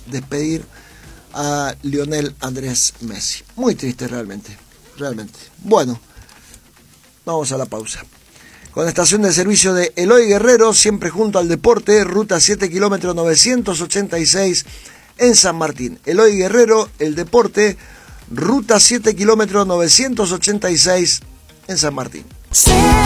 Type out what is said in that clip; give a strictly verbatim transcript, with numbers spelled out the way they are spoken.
despedir a Lionel Andrés Messi. Muy triste realmente, realmente. Bueno, vamos a la pausa. Con estación de servicio de Eloy Guerrero, siempre junto al deporte, ruta siete kilómetros novecientos ochenta y seis en San Martín. Eloy Guerrero, el deporte, ruta siete kilómetros novecientos ochenta y seis en San Martín.